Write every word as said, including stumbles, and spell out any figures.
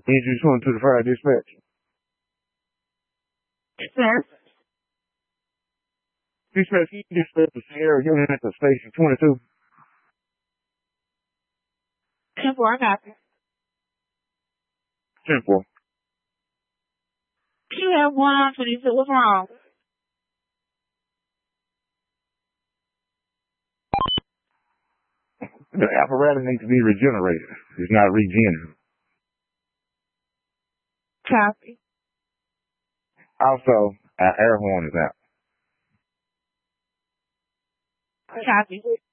Engine twenty-two to fire dispatch. Sir. Dispatch, can you dispatch the Sierra unit at the station twenty-two? ten four, I got you. ten four. You have one on twenty-two. What's wrong? The apparatus needs to be regenerated. It's not regenerated. Copy. Also, our air horn is out. Copy.